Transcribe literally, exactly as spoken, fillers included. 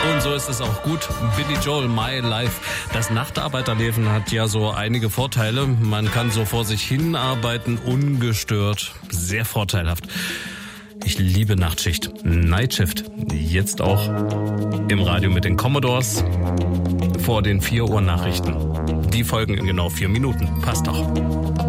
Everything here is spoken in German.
Und so ist es auch gut. Billy Joel, My Life. Das Nachtarbeiterleben hat ja so einige Vorteile. Man kann so vor sich hin arbeiten, ungestört. Sehr vorteilhaft. Ich liebe Nachtschicht. Nightshift. Jetzt auch im Radio mit den Commodores vor den vier Uhr Nachrichten. Die folgen in genau vier Minuten. Passt doch.